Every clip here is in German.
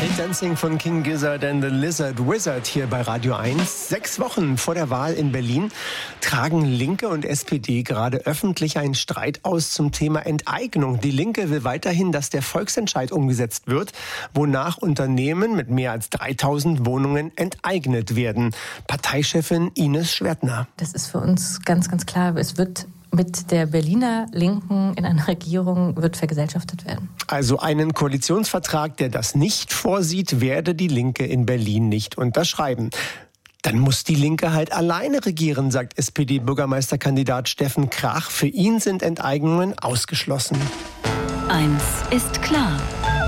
Dancing von King Gizzard and the Lizard Wizard hier bei Radio 1. 6 Wochen vor der Wahl in Berlin tragen Linke und SPD gerade öffentlich einen Streit aus zum Thema Enteignung. Die Linke will weiterhin, dass der Volksentscheid umgesetzt wird, wonach Unternehmen mit mehr als 3000 Wohnungen enteignet werden. Parteichefin Ines Schwertner. Das ist für uns ganz, ganz klar. Es wird mit der Berliner Linken in einer Regierung wird vergesellschaftet werden. Also einen Koalitionsvertrag, der das nicht vorsieht, werde die Linke in Berlin nicht unterschreiben. Dann muss die Linke halt alleine regieren, sagt SPD-Bürgermeisterkandidat Steffen Krach. Für ihn sind Enteignungen ausgeschlossen. Eins ist klar.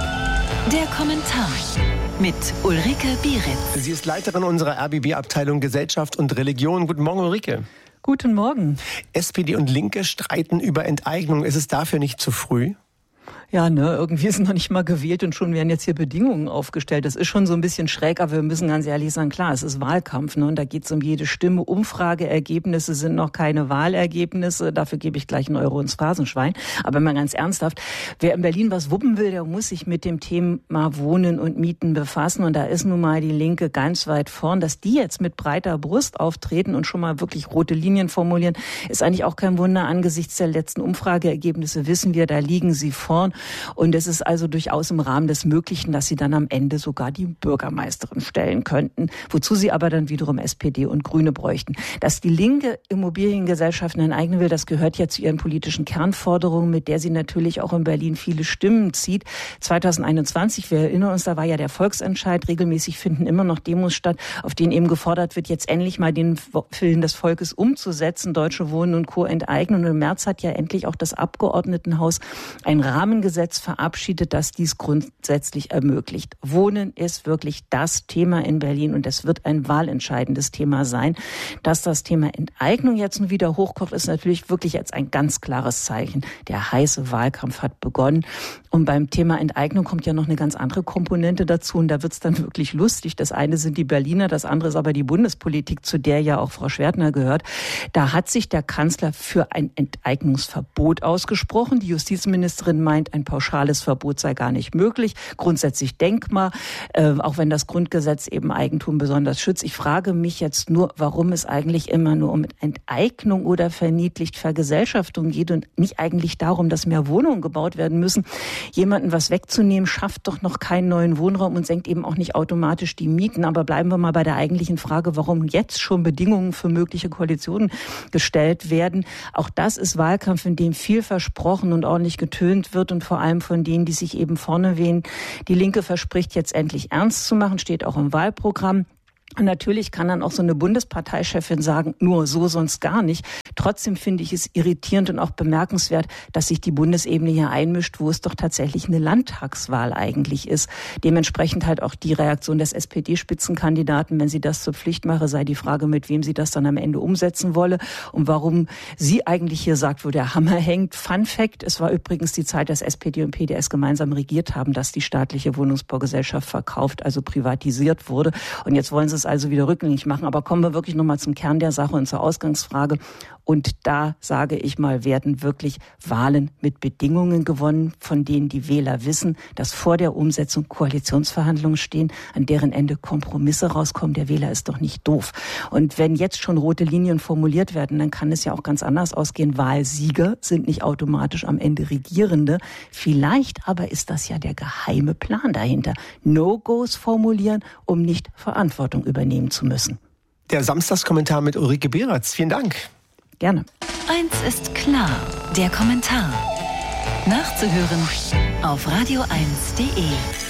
Der Kommentar mit Ulrike Bieritz. Sie ist Leiterin unserer RBB-Abteilung Gesellschaft und Religion. Guten Morgen, Ulrike. Guten Morgen. SPD und Linke streiten über Enteignung. Ist es dafür nicht zu früh? Ja, irgendwie ist noch nicht mal gewählt und schon werden jetzt hier Bedingungen aufgestellt. Das ist schon so ein bisschen schräg, aber wir müssen ganz ehrlich sagen, klar, es ist Wahlkampf, und da geht es um jede Stimme. Umfrageergebnisse sind noch keine Wahlergebnisse. Dafür gebe ich gleich einen Euro ins Phrasenschwein. Aber mal ganz ernsthaft, wer in Berlin was wuppen will, der muss sich mit dem Thema Wohnen und Mieten befassen. Und da ist nun mal die Linke ganz weit vorn. Dass die jetzt mit breiter Brust auftreten und schon mal wirklich rote Linien formulieren, ist eigentlich auch kein Wunder. Angesichts der letzten Umfrageergebnisse wissen wir, da liegen sie vorn. Und es ist also durchaus im Rahmen des Möglichen, dass sie dann am Ende sogar die Bürgermeisterin stellen könnten, wozu sie aber dann wiederum SPD und Grüne bräuchten. Dass die Linke Immobiliengesellschaften enteignen will, das gehört ja zu ihren politischen Kernforderungen, mit der sie natürlich auch in Berlin viele Stimmen zieht. 2021, wir erinnern uns, da war ja der Volksentscheid, regelmäßig finden immer noch Demos statt, auf denen eben gefordert wird, jetzt endlich mal den Willen des Volkes umzusetzen, Deutsche Wohnen und Co. enteignen. Und im März hat ja endlich auch das Abgeordnetenhaus ein Rahmengesetz verabschiedet, das dies grundsätzlich ermöglicht. Wohnen ist wirklich das Thema in Berlin und es wird ein wahlentscheidendes Thema sein. Dass das Thema Enteignung jetzt nun wieder hochkocht, ist natürlich wirklich jetzt ein ganz klares Zeichen. Der heiße Wahlkampf hat begonnen. Und beim Thema Enteignung kommt ja noch eine ganz andere Komponente dazu und da wird es dann wirklich lustig. Das eine sind die Berliner, das andere ist aber die Bundespolitik, zu der ja auch Frau Schwertner gehört. Da hat sich der Kanzler für ein Enteignungsverbot ausgesprochen. Die Justizministerin meint, ein pauschales Verbot sei gar nicht möglich, grundsätzlich denkbar, auch wenn das Grundgesetz eben Eigentum besonders schützt. Ich frage mich jetzt nur, warum es eigentlich immer nur um Enteignung oder verniedlicht Vergesellschaftung geht und nicht eigentlich darum, dass mehr Wohnungen gebaut werden müssen. Jemanden was wegzunehmen, schafft doch noch keinen neuen Wohnraum und senkt eben auch nicht automatisch die Mieten. Aber bleiben wir mal bei der eigentlichen Frage, warum jetzt schon Bedingungen für mögliche Koalitionen gestellt werden. Auch das ist Wahlkampf, in dem viel versprochen und ordentlich getönt wird und vor allem von denen, die sich eben vorne wählen. Die Linke verspricht jetzt endlich ernst zu machen, steht auch im Wahlprogramm. Und natürlich kann dann auch so eine Bundesparteichefin sagen, nur so, sonst gar nicht. Trotzdem finde ich es irritierend und auch bemerkenswert, dass sich die Bundesebene hier einmischt, wo es doch tatsächlich eine Landtagswahl eigentlich ist. Dementsprechend halt auch die Reaktion des SPD-Spitzenkandidaten, wenn sie das zur Pflicht mache, sei die Frage, mit wem sie das dann am Ende umsetzen wolle und warum sie eigentlich hier sagt, wo der Hammer hängt. Fun Fact, es war übrigens die Zeit, dass SPD und PDS gemeinsam regiert haben, dass die staatliche Wohnungsbaugesellschaft verkauft, also privatisiert wurde. Und jetzt wollen sie es also wieder rückgängig machen. Aber kommen wir wirklich nochmal zum Kern der Sache und zur Ausgangsfrage. Und da, sage ich mal, werden wirklich Wahlen mit Bedingungen gewonnen, von denen die Wähler wissen, dass vor der Umsetzung Koalitionsverhandlungen stehen, an deren Ende Kompromisse rauskommen. Der Wähler ist doch nicht doof. Und wenn jetzt schon rote Linien formuliert werden, dann kann es ja auch ganz anders ausgehen. Wahlsieger sind nicht automatisch am Ende Regierende. Vielleicht aber ist das ja der geheime Plan dahinter. No-Gos formulieren, um nicht Verantwortung übernehmen zu müssen. Der Samstagskommentar mit Ulrike Bieritz. Vielen Dank. Gerne. Eins ist klar, der Kommentar. Nachzuhören auf radio1.de.